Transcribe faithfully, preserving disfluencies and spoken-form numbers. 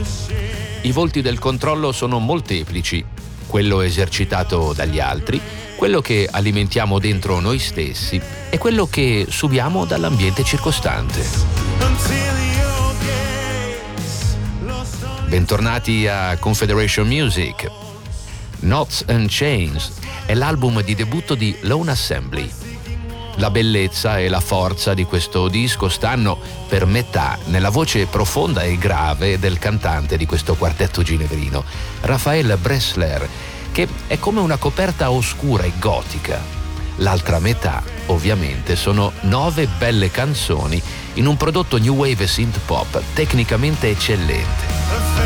I volti del controllo sono molteplici, quello esercitato dagli altri, quello che alimentiamo dentro noi stessi e quello che subiamo dall'ambiente circostante. Bentornati a Confederation Music. Knots and Chains è l'album di debutto di Lone Assembly. La bellezza e la forza di questo disco stanno per metà nella voce profonda e grave del cantante di questo quartetto ginevrino, Raphael Bressler, che è come una coperta oscura e gotica. L'altra metà, ovviamente, sono nove belle canzoni in un prodotto new wave synth pop tecnicamente eccellente.